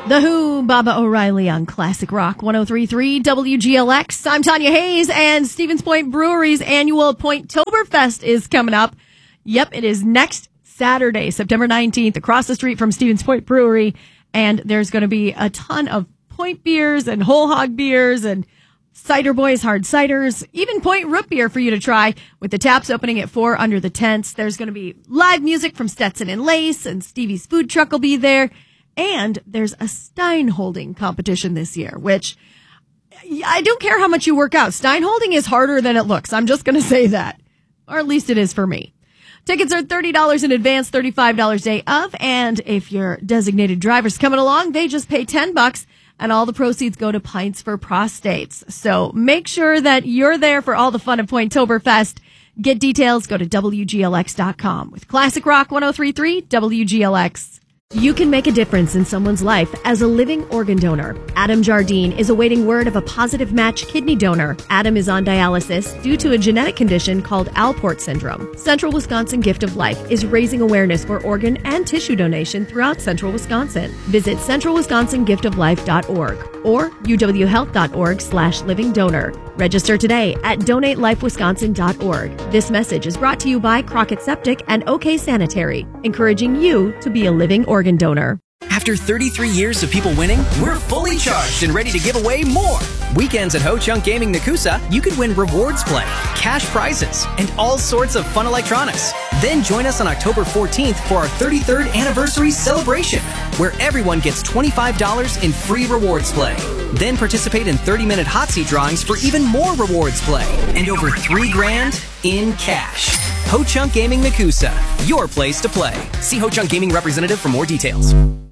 The Who, Baba O'Reilly on Classic Rock 103.3 WGLX. I'm Tanya Hayes, and Stevens Point Brewery's annual Pointtoberfest is coming up. Yep, it is next Saturday, September 19th, across the street from Stevens Point Brewery. And there's going to be a ton of Point beers and whole hog beers and Cider Boys hard ciders, even Point root beer for you to try, with the taps opening at 4 under the tents. There's going to be live music from Stetson and Lace, and Stevie's food truck will be there. And there's a Stein holding competition this year, which I don't care how much you work out. Stein holding is harder than it looks. I'm just going to say that. Or at least it is for me. Tickets are $30 in advance, $35 day of. And if your designated driver's coming along, they just pay $10, and all the proceeds go to Pints for Prostates. So make sure that you're there for all the fun of Pointtoberfest. Get details, go to WGLX.com. With Classic Rock 103.3 WGLX. You can make a difference in someone's life as a living organ donor. Adam Jardine is awaiting word of a positive match kidney donor. Adam is on dialysis due to a genetic condition called Alport syndrome. Central Wisconsin Gift of Life is raising awareness for organ and tissue donation throughout Central Wisconsin. Visit centralwisconsingiftoflife.org or uwhealth.org/living donor. Register today at donatelifewisconsin.org. This message is brought to you by Crockett Septic and OK Sanitary, encouraging you to be a living organ donor. After 33 years of people winning, we're fully charged and ready to give away more. Weekends at Ho Chunk Gaming Nakusa, you can win rewards play, cash prizes, and all sorts of fun electronics. Then join us on October 14th for our 33rd anniversary celebration, where everyone gets $25 in free rewards play. Then participate in 30-minute hot seat drawings for even more rewards play and over $3,000 in cash. Ho Chunk Gaming Nakusa, your place to play. See Ho Chunk Gaming representative for more details.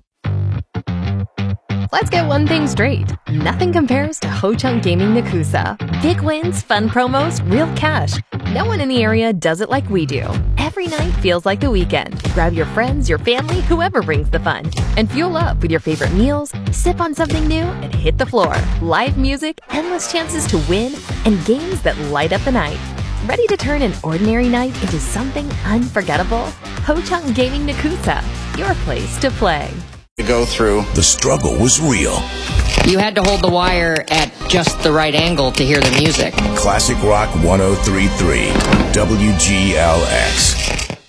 Let's get one thing straight. Nothing compares to Ho Chunk Gaming Nakusa. Big wins, fun promos, real cash. No one in the area does it like we do. Every night feels like the weekend. Grab your friends, your family, whoever brings the fun. And fuel up with your favorite meals, sip on something new, and hit the floor. Live music, endless chances to win, and games that light up the night. Ready to turn an ordinary night into something unforgettable? Ho Chunk Gaming Nakusa, your place to play. To go through. The struggle was real. You had to hold the wire at just the right angle to hear the music. Classic Rock 103.3 WGLX.